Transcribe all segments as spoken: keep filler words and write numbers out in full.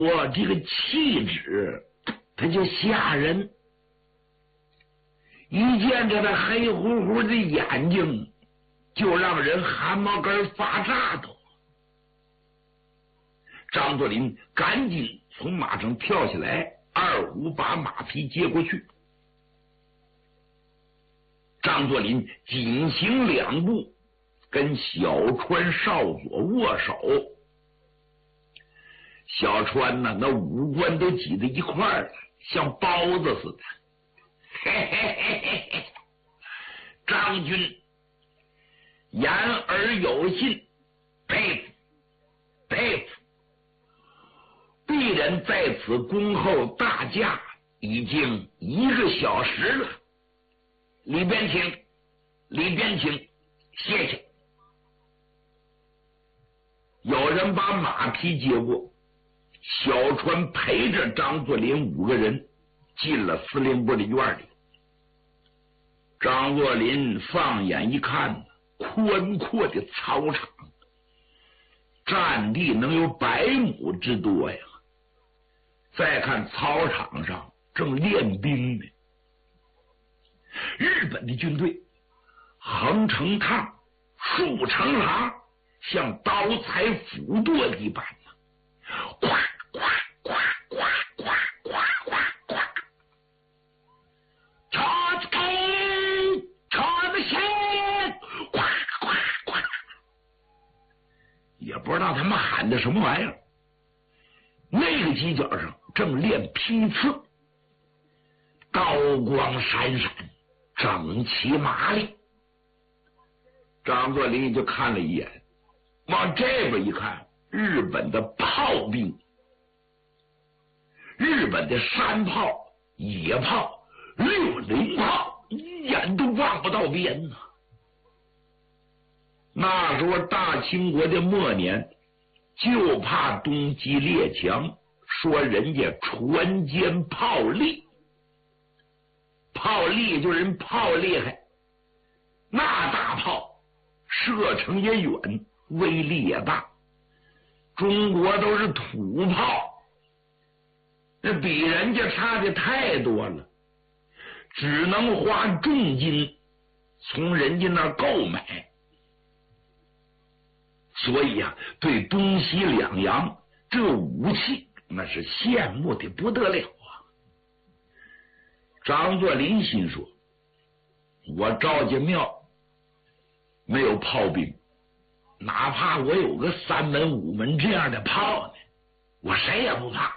我这个气质他就吓人，一见着他黑乎乎的眼睛就让人汗毛根发炸头。张作霖赶紧从马上跳下来，二虎把马匹接过去。张作霖紧行两步，跟小川少佐握手。小川呢，那五官都挤在一块儿了，像包子似的。嘿嘿嘿嘿嘿，张军言而有信，佩服佩服。鄙人在此恭候大驾已经一个小时了，里边请，里边请，谢谢。有人把马匹接过，小川陪着张作霖五个人进了司令部的院里。张作霖放眼一看，宽阔的操场，占地能有百亩之多呀。再看操场上正练兵呢，日本的军队横成趟，竖成廊，像刀裁斧剁一般呢，呱呱呱呱呱呱呱呱，朝子开，朝子先，呱呱呱，也不知道他们喊的什么玩意儿。那个犄角上正练批刺，刀光闪闪，整齐麻利。张作霖就看了一眼，往这边一看，日本的炮兵，日本的山炮、野炮、六零炮，一眼都望不到边呢。那时候大清国的末年，就怕东击列强，说人家船坚炮利，炮利就是人炮厉害，那大炮射程也远，威力也大。中国都是土炮，那比人家差的太多了，只能花重金从人家那儿购买。所以啊，对东西两洋这武器那是羡慕的不得了啊。张作霖心说，我赵家庙没有炮兵，哪怕我有个三门五门这样的炮呢，我谁也不怕。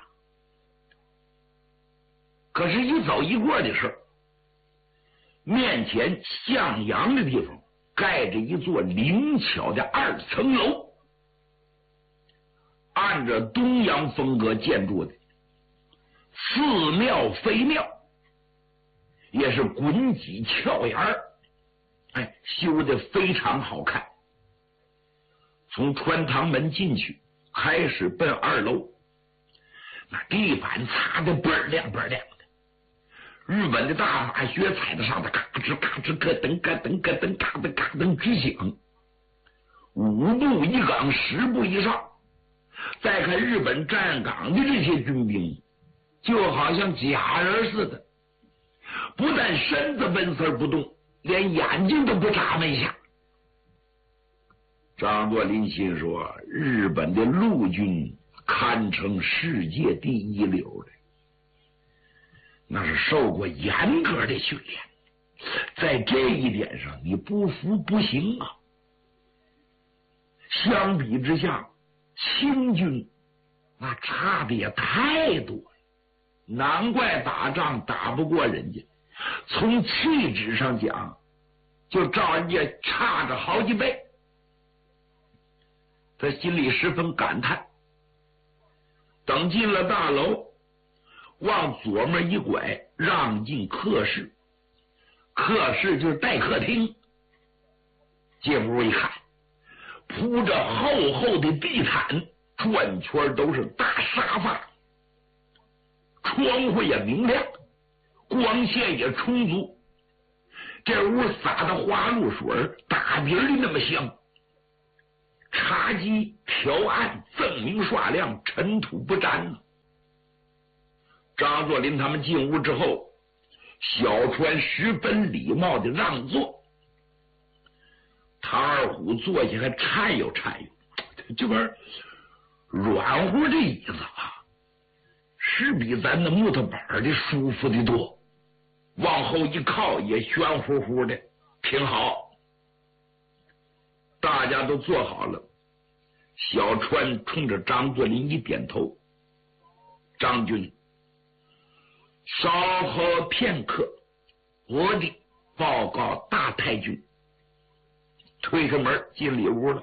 可是一走一过的事儿，面前向阳的地方盖着一座灵巧的二层楼，按照东洋风格建筑的，似庙非庙，也是滚几翘檐儿，哎，修得非常好看。从穿堂门进去，开始奔二楼，那地板擦得倍儿亮倍儿亮的，日本的大马靴踩在上头，嘎吱嘎吱咯噔咯噔咯噔嘎噔嘎噔直响，五步一岗，十步一哨。再看日本站岗的这些军兵，就好像假人似的，不但身子纹丝不动，连眼睛都不眨巴一下。张作霖心说，日本的陆军堪称世界第一流的，那是受过严格的训练，在这一点上你不服不行啊。相比之下，清军那差的也太多了，难怪打仗打不过人家，从气质上讲就照人家差着好几倍。他心里十分感叹。等进了大楼，往左面一拐，让进客室，客室就是待客厅。进屋一看，铺着厚厚的地毯，转圈都是大沙发，窗户也明亮，光线也充足。这屋撒的花露水打鼻的那么香，茶几条案锃明刷亮，尘土不沾呢。 张作霖他们进屋之后，小川十分礼貌的让座。唐二虎坐下还颤悠颤悠，这玩意儿软乎的椅子啊，是比咱的木头板的舒服的多，往后一靠也悬乎乎的，挺好。大家都坐好了，小川冲着张作霖一点头：“张军，稍后片刻，我的报告大太君。”推开门进里屋了。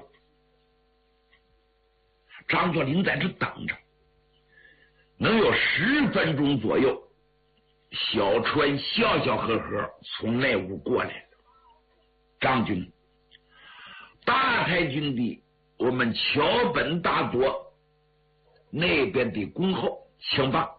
张作霖在这等着，能有十分钟左右，小川笑笑呵呵从那屋过来了。张军，大太君的我们桥本大佐那边的恭候，请吧。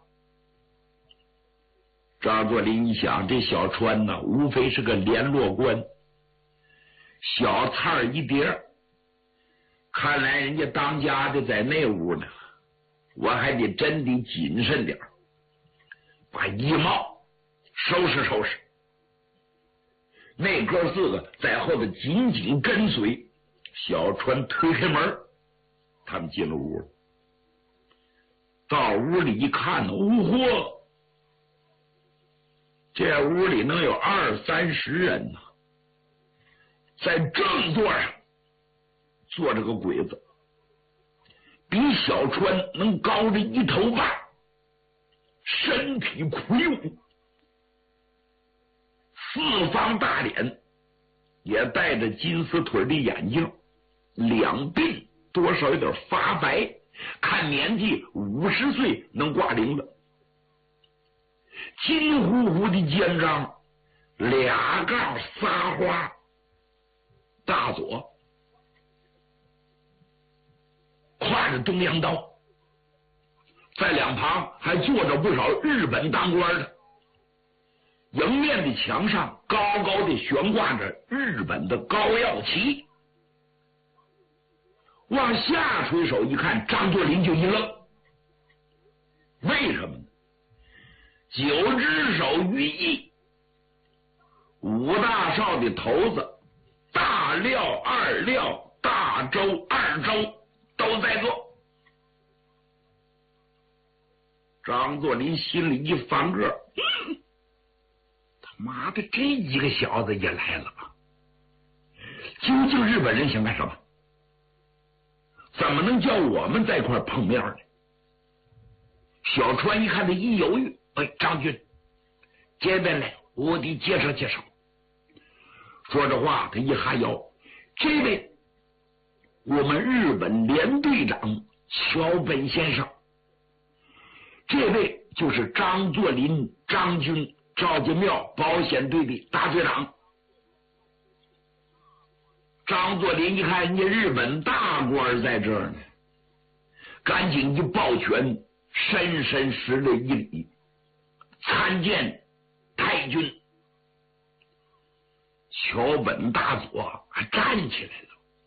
张作霖一想，这小川呢，无非是个联络官，小菜一碟，看来人家当家的在那屋呢，我还得真得谨慎点，把衣帽收拾收拾。那哥四个在后头紧紧跟随。小川推开门，他们进了屋了。到屋里一看，哦嚯，这屋里能有二三十人呢。在正座上坐着个鬼子，比小川能高着一头半，身体魁梧，四方大脸，也戴着金丝腿的眼镜，两鬓多少有点发白，看年纪五十岁能挂零了。金乎乎的肩章，俩杠仨花，大佐挎着东洋刀，在两旁还坐着不少日本当官的。迎面的墙上高高的悬挂着日本的高耀旗。往下垂手一看，张作霖就一愣，为什么呢？九只手于毅，五大少的头子大廖、二廖、大周、二周都在座。张作霖心里一翻个，嗯，他妈的，这几个小子也来了，究竟日本人想干什么？怎么能叫我们在一块碰面呢？小川一看他一犹豫，哎，张军，这边来，我得介绍介绍。说着话，他一哈腰，这位我们日本连队长桥本先生，这位就是张作霖张军赵家庙保险队的大队长。张作霖一看人家日本大官在这儿呢，赶紧一抱拳，深深施了一礼，参见太君。桥本大佐还站起来了。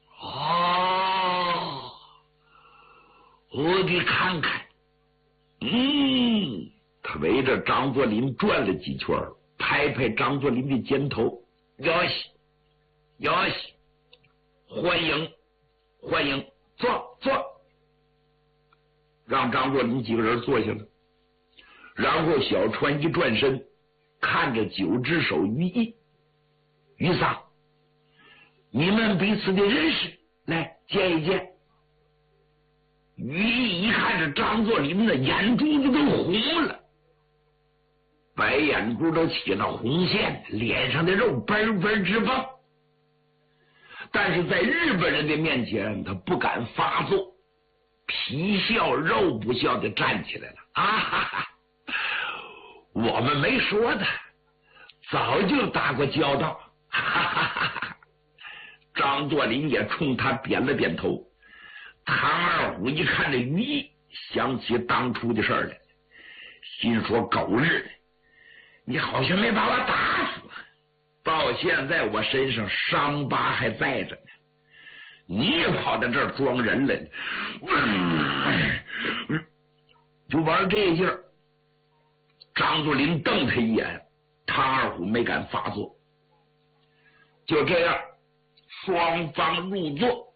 哦，我得看看。嗯，他围着张作霖转了几圈，拍拍张作霖的肩头，哟西哟西，欢迎欢迎，坐坐。让张作霖几个人坐下了。然后小川一转身，看着九只手于毅，于桑，你们彼此的认识，来见一见。于毅一看着张作霖的眼珠子都红了，白眼珠都起了红线，脸上的肉嘣嘣直蹦。但是在日本人的面前，他不敢发作，皮笑肉不笑的站起来了。啊哈哈，我们没说的，早就打过交道。哈哈哈哈。张作霖也冲他点了点头。唐二虎一看这于毅，想起当初的事儿来，心说狗日的，你好像没把我打死，到现在我身上伤疤还在着呢，你也跑到这儿装人来了，嗯，就玩这劲儿。 张作霖瞪他一眼，唐二虎没敢发作。就这样，双方入座，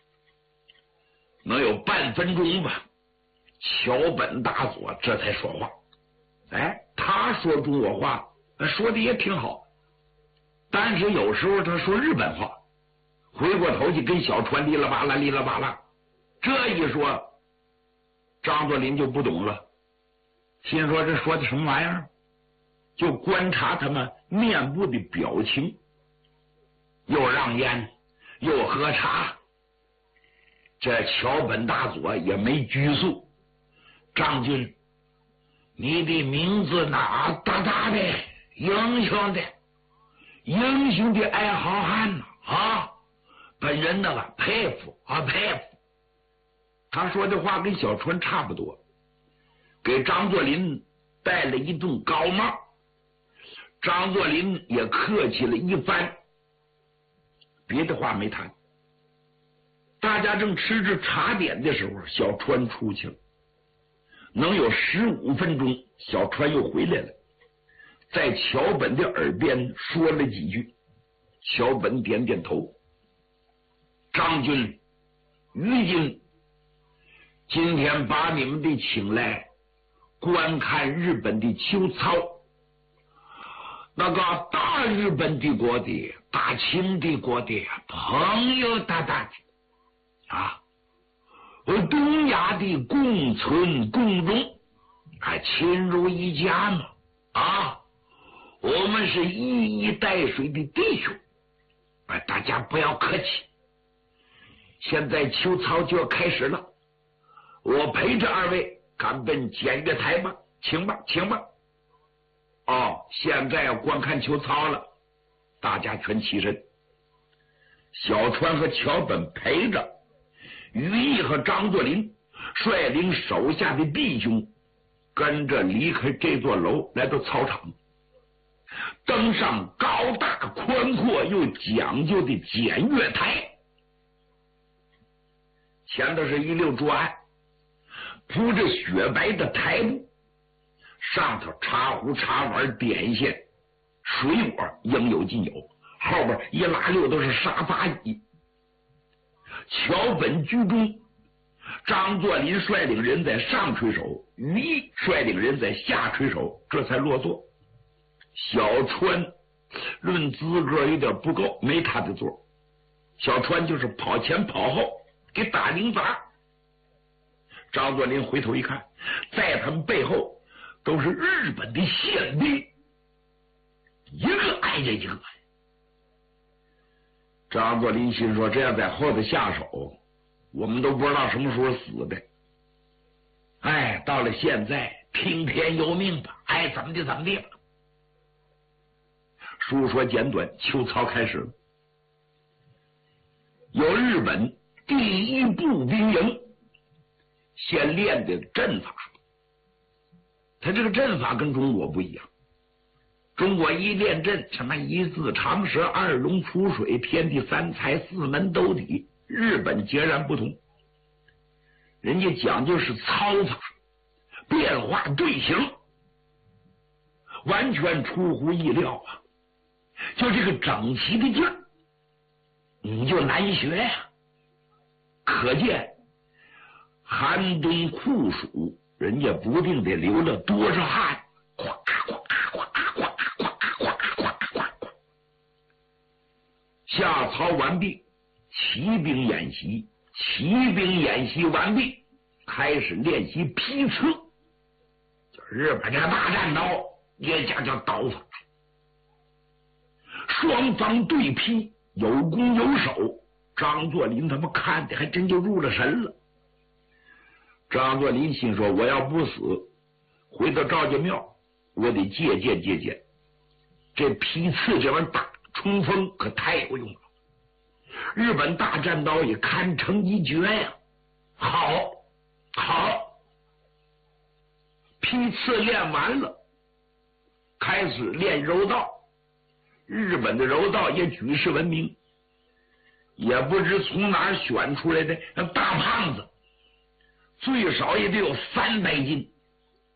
能有半分钟吧。桥本大佐这才说话。哎，他说中国话，说的也挺好，但是有时候他说日本话，回过头去跟小川哩啦吧啦哩啦吧啦，这一说，张作霖就不懂了，心说这说的什么玩意儿？就观察他们面部的表情，又让烟，又喝茶。这桥本大佐也没拘束。张军，你的名字哪大大的，英雄的，英雄的爱好汉呐啊！本人那个佩服啊佩服。他说的话跟小川差不多，给张作霖戴了一顶高帽。张作霖也客气了一番，别的话没谈。大家正吃着茶点的时候，小川出去了。能有十五分钟，小川又回来了，在桥本的耳边说了几句。桥本点点头。张军、于军，今天把你们的请来观看日本的秋操，那个大日本帝国的、大清帝国的朋友大大的啊，东亚的共存共荣，还亲如一家嘛啊！我们是一衣带水的弟兄，哎，大家不要客气。现在秋操就要开始了，我陪着二位赶奔检阅台吧，请吧，请吧。哦，现在要观看秋操了，大家全起身。小川和桥本陪着。于毅和张作霖率领手下的弟兄跟着离开这座楼，来到操场，登上高大宽阔又讲究的检阅台。前头是一溜桌案，铺着雪白的台布，上头茶壶茶碗点心水果应有尽有，后边一拉溜都是沙发椅。桥本居中，张作霖率领人在上垂手，于毅率领人在下垂手，这才落座。小川论资格有点不够，没他的座。小川就是跑前跑后给打零杂。张作霖回头一看，在他们背后都是日本的宪兵，一个挨着一个。张作霖心说，这样在后头下手，我们都不知道什么时候死的。哎，到了现在听天由命吧，爱怎么的怎么的吧。书说简短，秋操开始了。有日本第一步兵营先练的阵法，他这个阵法跟中国不一样。中国一练阵，什么一字长蛇、二龙出水、天地三才、四门斗底，日本截然不同。人家讲究是操法，变化队形，完全出乎意料啊！就这个整齐的劲儿，你就难学呀、啊。可见寒冬酷暑，人家不定得流了多少汗，哗哗哗哗哗。下操完毕，骑兵演习，骑兵演习完毕，开始练习劈刺，就是日本这个大战刀，也讲叫刀法。双方对劈，有攻有守，张作霖他们看的还真就入了神了。张作霖心说，我要不死，回到赵家庙，我得借鉴借鉴，这劈刺这玩意儿打冲锋可太有用了，日本大战刀也堪称一绝呀！好，好，劈刺练完了，开始练柔道。日本的柔道也举世闻名，也不知从哪儿选出来的大胖子，最少也得有三百斤，